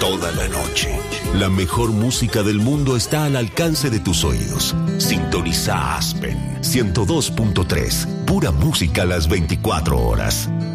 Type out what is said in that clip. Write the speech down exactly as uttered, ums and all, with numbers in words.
toda la noche. La mejor música del mundo está al alcance de tus oídos. Sintoniza Aspen ciento dos punto tres. Pura música a las veinticuatro horas.